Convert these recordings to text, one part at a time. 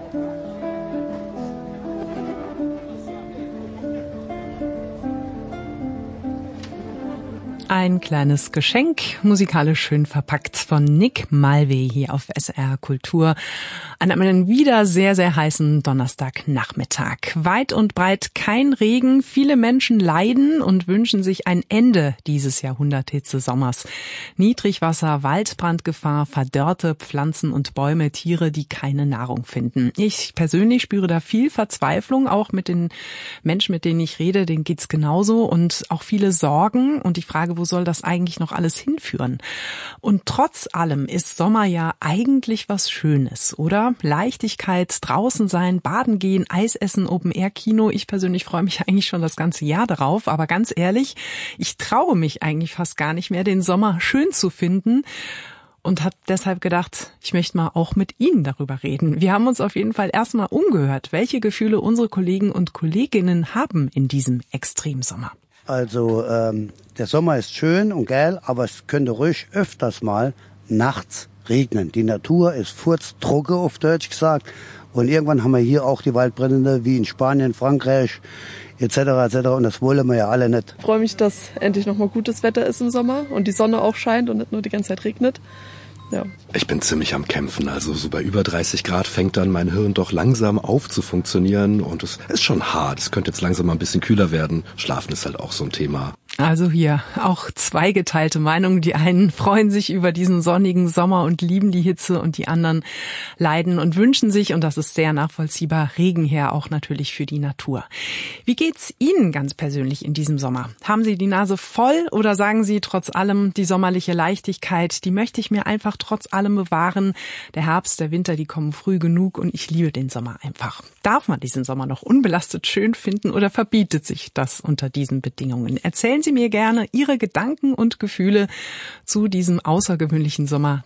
Ein kleines Geschenk, musikalisch schön verpackt von Nick Malvé hier auf SR Kultur an einem wieder sehr, sehr heißen Donnerstagnachmittag. Weit und breit kein Regen, viele Menschen leiden und wünschen sich ein Ende dieses Jahrhunderthitze-Sommers. Niedrigwasser, Waldbrandgefahr, verdörrte Pflanzen und Bäume, Tiere, die keine Nahrung finden. Ich persönlich spüre da viel Verzweiflung, auch mit den Menschen, mit denen ich rede, denen geht's genauso und auch viele Sorgen und ich frage, wo soll das eigentlich noch alles hinführen? Und trotz allem ist Sommer ja eigentlich was Schönes, oder? Leichtigkeit, draußen sein, baden gehen, Eis essen, Open-Air-Kino. Ich persönlich freue mich eigentlich schon das ganze Jahr darauf, aber ganz ehrlich, ich traue mich eigentlich fast gar nicht mehr, den Sommer schön zu finden. Und habe deshalb gedacht, ich möchte mal auch mit Ihnen darüber reden. Wir haben uns auf jeden Fall erstmal umgehört, welche Gefühle unsere Kollegen und Kolleginnen haben in diesem Extremsommer. Also der Sommer ist schön und geil, aber es könnte ruhig öfters mal nachts regnen. Die Natur ist furztrocken, auf Deutsch gesagt. Und irgendwann haben wir hier auch die Waldbrände, wie in Spanien, Frankreich etc. etc. Und das wollen wir ja alle nicht. Ich freue mich, dass endlich nochmal gutes Wetter ist im Sommer und die Sonne auch scheint und nicht nur die ganze Zeit regnet. Ja. Ich bin ziemlich am Kämpfen, also so bei über 30 Grad fängt dann mein Hirn doch langsam auf zu funktionieren und es ist schon hart. Es könnte jetzt langsam mal ein bisschen kühler werden. Schlafen ist halt auch so ein Thema. Also hier auch zweigeteilte Meinungen. Die einen freuen sich über diesen sonnigen Sommer und lieben die Hitze und die anderen leiden und wünschen sich, und das ist sehr nachvollziehbar, Regen her, auch natürlich für die Natur. Wie geht's Ihnen ganz persönlich in diesem Sommer? Haben Sie die Nase voll oder sagen Sie trotz allem, die sommerliche Leichtigkeit, die möchte ich mir einfach trotz allem bewahren? Der Herbst, der Winter, die kommen früh genug und ich liebe den Sommer einfach. Darf man diesen Sommer noch unbelastet schön finden oder verbietet sich das unter diesen Bedingungen? Erzählen Sie mir gerne Ihre Gedanken und Gefühle zu diesem außergewöhnlichen Sommer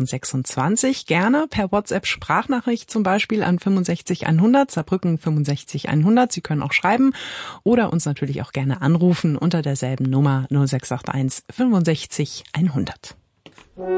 2026. Gerne per WhatsApp-Sprachnachricht zum Beispiel an 65100, Saarbrücken 65100. Sie können auch schreiben oder uns natürlich auch gerne anrufen unter derselben Nummer 0681 65 100.